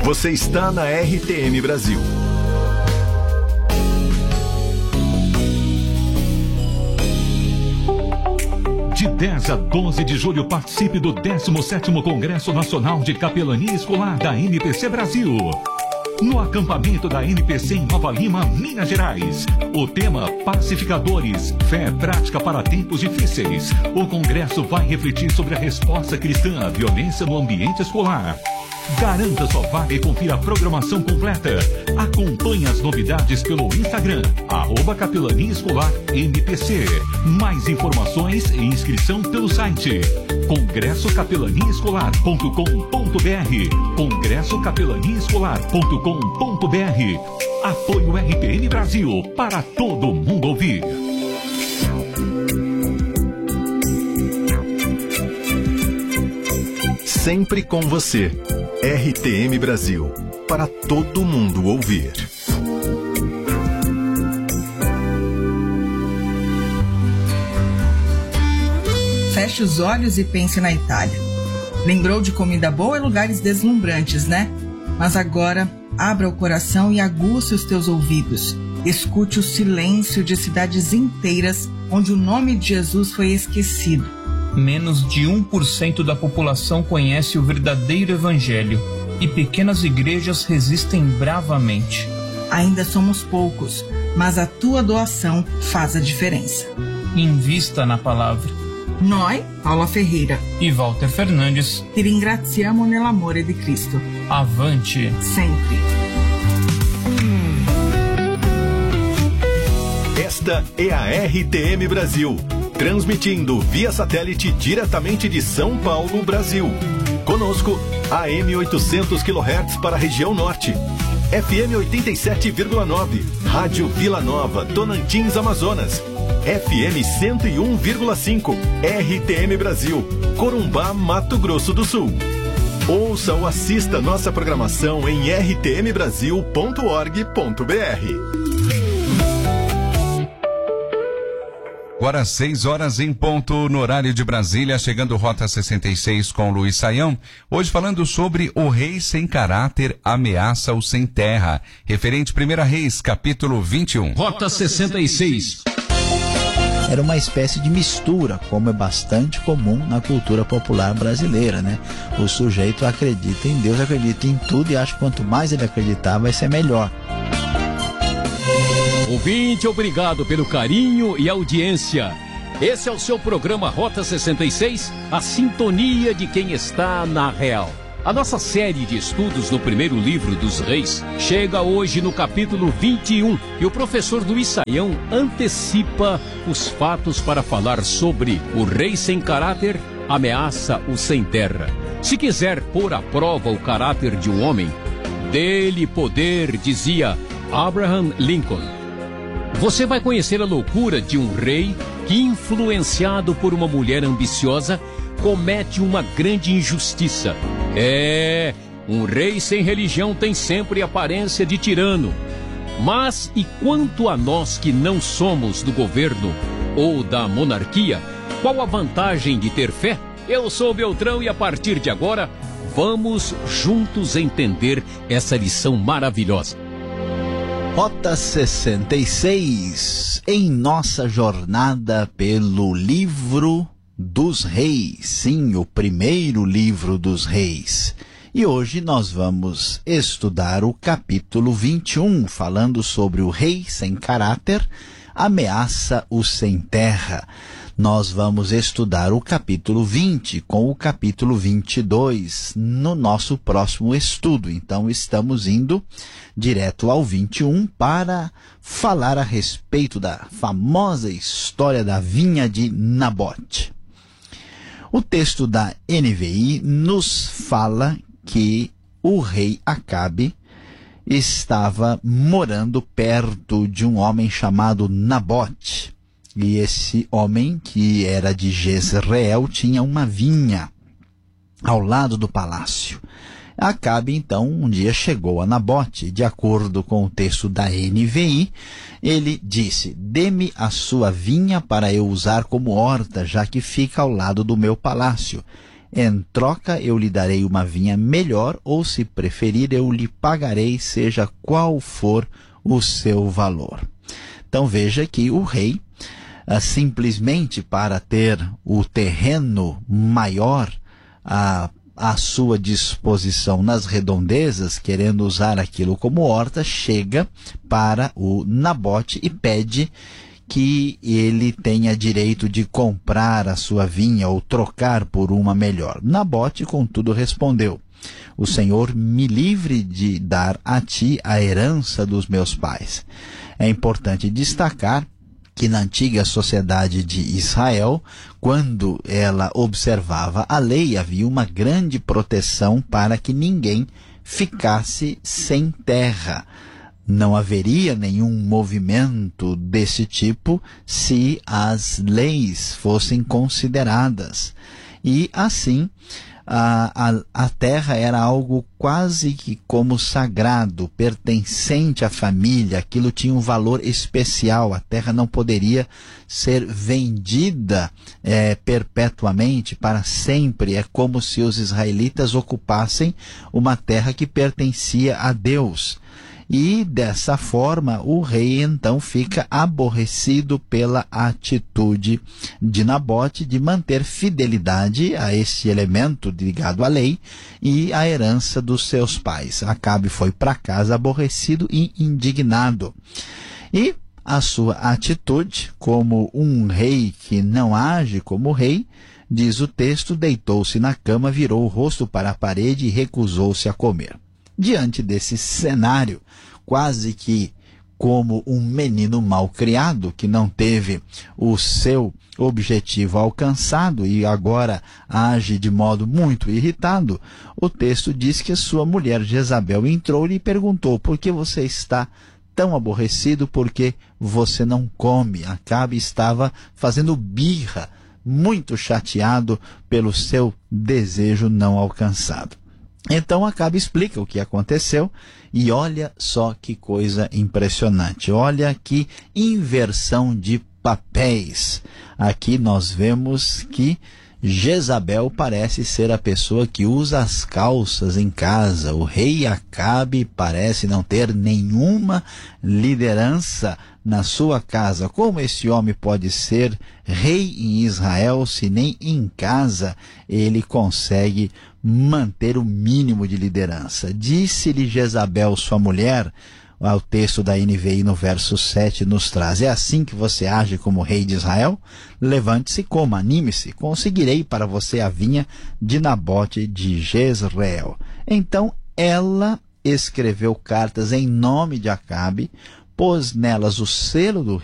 Você está na RTM Brasil. De 10 a 12 de julho, participe do 17º Congresso Nacional de Capelania Escolar da NPC Brasil. No acampamento da NPC em Nova Lima, Minas Gerais. O tema: Pacificadores, fé prática para tempos difíceis. O congresso vai refletir sobre a resposta cristã à violência no ambiente escolar. Garanta sua vaga e confira a programação completa. Acompanhe as novidades pelo Instagram, @Capelania Escolar NPC. Mais informações e inscrição pelo site congressocapelaniaescolar.com.br. congressocapelaniaescolar.com.br. Apoio RTM Brasil, para todo mundo ouvir. Sempre com você. RTM Brasil, para todo mundo ouvir. Feche os olhos e pense na Itália. Lembrou de comida boa e lugares deslumbrantes, né? Mas agora, abra o coração e aguce os teus ouvidos. Escute o silêncio de cidades inteiras onde o nome de Jesus foi esquecido. Menos de 1% da população conhece o verdadeiro evangelho e pequenas igrejas resistem bravamente. Ainda somos poucos, mas a tua doação faz a diferença. Invista na palavra. Noi, Paula Ferreira e Walter Fernandes, ti ringraziamo nell'amore di Cristo. Avante sempre. Esta é a RTM Brasil, transmitindo via satélite diretamente de São Paulo, Brasil. Conosco, AM 800 kHz para a região norte, FM 87,9, Rádio Vila Nova, Tocantins, Amazonas, FM 101,5, RTM Brasil, Corumbá, Mato Grosso do Sul. Ouça ou assista nossa programação em rtmbrasil.org.br. Agora 6 horas em ponto no horário de Brasília, chegando Rota 66 com Luiz Saião. Hoje falando sobre o rei sem caráter ameaça o sem terra. Referente 1 Reis, capítulo 21. Rota 66. Era uma espécie de mistura, como é bastante comum na cultura popular brasileira, né? O sujeito acredita em Deus, acredita em tudo e acha que quanto mais ele acreditar vai ser melhor. Ouvinte, obrigado pelo carinho e audiência. Esse é o seu programa Rota 66, a sintonia de quem está na real. A nossa série de estudos no primeiro livro dos reis chega hoje no capítulo 21 e o professor Luiz Saião antecipa os fatos para falar sobre o rei sem caráter ameaça o sem terra. Se quiser pôr à prova o caráter de um homem, dê-lhe poder, dizia Abraham Lincoln. Você vai conhecer a loucura de um rei que, influenciado por uma mulher ambiciosa, comete uma grande injustiça. Um rei sem religião tem sempre aparência de tirano. Mas e quanto a nós que não somos do governo ou da monarquia, qual a vantagem de ter fé? Eu sou Beltrão e a partir de agora, vamos juntos entender essa lição maravilhosa. Rota 66, em nossa jornada pelo livro dos reis, sim, o primeiro livro dos reis. E hoje nós vamos estudar o capítulo 21, falando sobre o rei sem caráter, ameaça o sem terra. Nós vamos estudar o capítulo 20 com o capítulo 22 no nosso próximo estudo. Então, estamos indo direto ao 21 para falar a respeito da famosa história da vinha de Nabote. O texto da NVI nos fala que o rei Acabe estava morando perto de um homem chamado Nabote. E esse homem, que era de Jezreel, tinha uma vinha ao lado do palácio. Acabe, então, um dia chegou a Nabote. De acordo com o texto da NVI, ele disse: dê-me a sua vinha para eu usar como horta, já que fica ao lado do meu palácio. Em troca, eu lhe darei uma vinha melhor, ou, se preferir, eu lhe pagarei, seja qual for o seu valor. Então veja que o rei, simplesmente para ter o terreno maior à sua disposição nas redondezas, querendo usar aquilo como horta, chega para o Nabote e pede que ele tenha direito de comprar a sua vinha ou trocar por uma melhor. Nabote, contudo, respondeu: o Senhor me livre de dar a ti a herança dos meus pais. É importante destacar que na antiga sociedade de Israel, quando ela observava a lei, havia uma grande proteção para que ninguém ficasse sem terra. Não haveria nenhum movimento desse tipo se as leis fossem consideradas. E assim, a terra era algo quase que como sagrado, pertencente à família. Aquilo tinha um valor especial. A terra não poderia ser vendida perpetuamente, para sempre. É como se os israelitas ocupassem uma terra que pertencia a Deus. E dessa forma o rei então fica aborrecido pela atitude de Nabote de manter fidelidade a esse elemento ligado à lei e à herança dos seus pais. Acabe foi para casa aborrecido e indignado. E a sua atitude, como um rei que não age como rei, diz o texto, deitou-se na cama, virou o rosto para a parede e recusou-se a comer. Diante desse cenário, quase que como um menino mal criado, que não teve o seu objetivo alcançado e agora age de modo muito irritado, o texto diz que a sua mulher Jezabel entrou-lhe e perguntou: por que você está tão aborrecido? Por que você não come? Acabe estava fazendo birra, muito chateado pelo seu desejo não alcançado. Então Acabe explica o que aconteceu e olha só que coisa impressionante. Olha que inversão de papéis. Aqui nós vemos que Jezabel parece ser a pessoa que usa as calças em casa. O rei Acabe parece não ter nenhuma liderança na sua casa. Como esse homem pode ser rei em Israel se nem em casa ele consegue manter o mínimo de liderança? Disse-lhe Jezabel, sua mulher, o texto da NVI no verso 7 nos traz: é assim que você age como rei de Israel? Levante-se, coma, anime-se, conseguirei para você a vinha de Nabote de Jezreel. Então ela escreveu cartas em nome de Acabe, pôs nelas o selo do